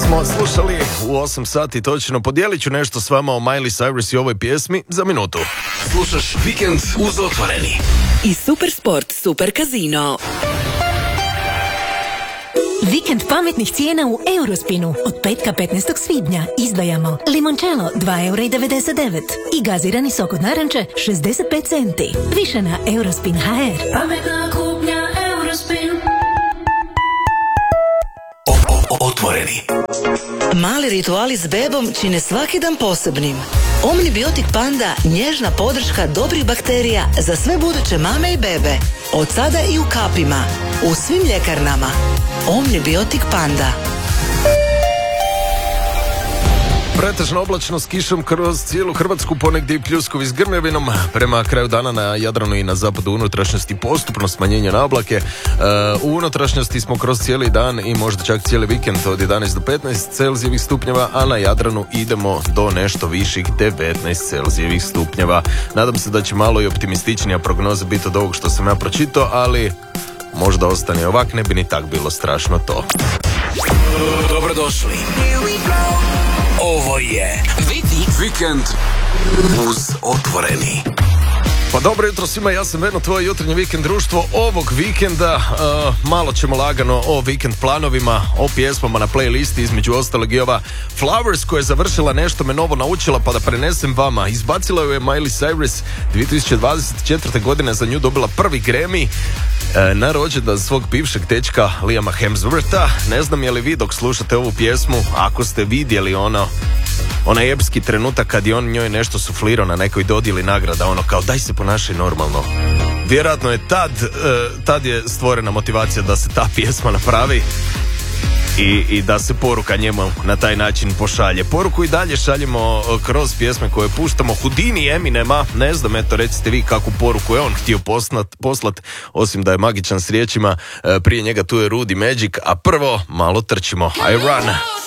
smo slušali u 8 sati točno. Podijelit ću nešto s vama o Miley Cyrus i ovoj pjesmi za minutu. Slušaš Vikend uz Otvoreni. I Super Sport, Super Casino. Vikend pametnih cijena u Eurospinu. Od petka 15. svibnja izdvajamo limoncello 2,99 € i gazirani sok od naranče 65 centi. Više na Eurospin.hr. Pametna kupnja Eurospin. Otvoreni. Mali rituali s bebom čine svaki dan posebnim. Omnibiotik Panda, nježna podrška dobrih bakterija za sve buduće mame i bebe. Od sada i u kapima. U svim ljekarnama. Omnibiotik Panda. Pretežno oblačno s kišom kroz cijelu Hrvatsku, ponegdje i pljuskovi s grmljavinom. Prema kraju dana na Jadranu i na zapadu unutrašnjosti postupno smanjenje na oblake. U unutrašnjosti smo kroz cijeli dan i možda čak cijeli vikend od 11 do 15 Celzijevih stupnjeva, a na Jadranu idemo do nešto viših 19 Celzijevih stupnjeva. Nadam se da će malo i optimističnija prognoza biti od ovog što sam ja pročitao, ali možda ostane ovak, ne bi ni tak bilo strašno to. Dobrodošli. Ovo je Vikend uz Otvoreni. Pa dobro jutro svima, ja sam Veno, tvoje jutarnje vikend društvo. Ovog vikenda malo ćemo lagano o vikend planovima, o pjesmama na playlisti, između ostalog i ova Flowers koja je završila nešto me novo naučila, pa da prenesem vama. Izbacila ju je Miley Cyrus 2024. godine, za nju dobila prvi Grammy na rođendan svog bivšeg dečka Liama Hemswortha. Ne znam je li vi dok slušate ovu pjesmu, ako ste vidjeli onaj epski trenutak kad je on njoj nešto suflirao na nekoj dodjeli nagrada, ono kao daj se ponašaj normalno. Vjerojatno je tad je stvorena motivacija da se ta pjesma napravi i da se poruka njemu na taj način pošalje. Poruku i dalje šaljemo kroz pjesme koje puštamo. Houdini Eminema, ne znam, eto recite vi kakvu poruku je on htio poslat, osim da je magičan s riječima. Prije njega tu je Rudy Magic, a prvo malo trčimo. I run.